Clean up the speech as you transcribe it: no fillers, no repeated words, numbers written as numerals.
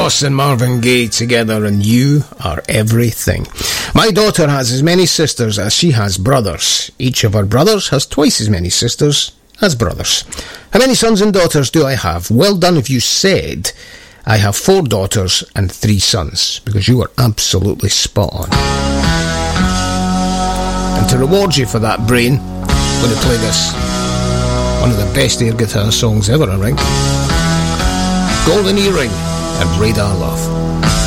Ross and Marvin Gaye together, and You Are Everything. My daughter has as many sisters as she has brothers. Each of her brothers has twice as many sisters as brothers. How many sons and daughters do I have? Well done if you said I have 4 daughters and 3 sons, because you are absolutely spot on. And to reward you for that, brain, I'm going to play this. One of the best air guitar songs ever, I think. Golden Earring and Radar Love.